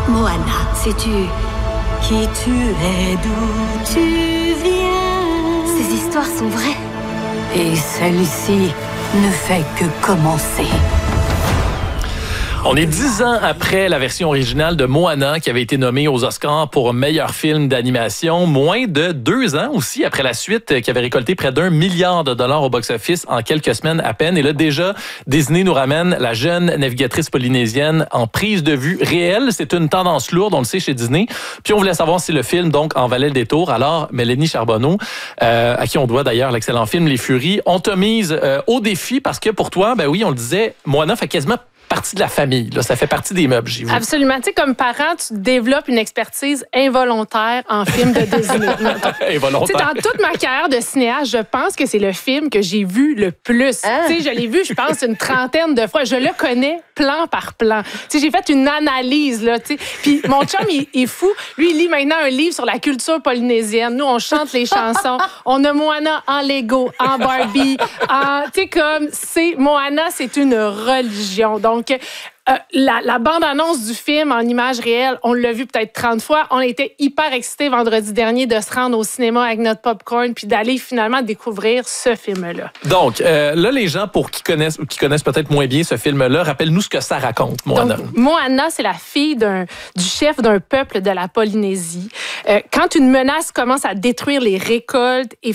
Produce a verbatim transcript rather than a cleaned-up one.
Moana, sais-tu qui tu es, d'où tu viens? Ces histoires sont vraies. Et celle-ci ne fait que commencer. On est dix ans après la version originale de Moana qui avait été nommée aux Oscars pour meilleur film d'animation. Moins de deux ans aussi après la suite qui avait récolté près d'un milliard de dollars au box-office en quelques semaines à peine. Et là, déjà, Disney nous ramène la jeune navigatrice polynésienne en prise de vue réelle. C'est une tendance lourde, on le sait, chez Disney. Puis on voulait savoir si le film, donc, en valait le détour. Alors, Mélanie Charbonneau, euh, à qui on doit d'ailleurs l'excellent film Les Furies, on te mise euh, au défi parce que pour toi, ben oui, on le disait, Moana fait quasiment partie de la famille. Là, ça fait partie des meubles chez vous. Absolument. Tu sais, comme parent, tu développes une expertise involontaire en film de Disney. Involontaire. Dans toute ma carrière de cinéaste, je pense que c'est le film que j'ai vu le plus. Ah. Tu sais, je l'ai vu, je pense, une trentaine de fois. Je le connais plan par plan. Tu sais, j'ai fait une analyse, là, tu sais. Puis mon chum, il, il est fou. Lui, il lit maintenant un livre sur la culture polynésienne. Nous, on chante les chansons. On a Moana en Lego, en Barbie, en... Tu sais, comme, c'est... Moana, c'est une religion. Donc, Euh, la, la bande-annonce du film en images réelles, on l'a vu peut-être trente fois. On était hyper excités vendredi dernier de se rendre au cinéma avec notre popcorn puis d'aller finalement découvrir ce film-là. Donc, euh, là, les gens, pour qui connaissent ou qui connaissent peut-être moins bien ce film-là, rappelle-nous ce que ça raconte, Moana. Donc, Moana, c'est la fille d'un, du chef d'un peuple de la Polynésie. Euh, quand une menace commence à détruire les récoltes et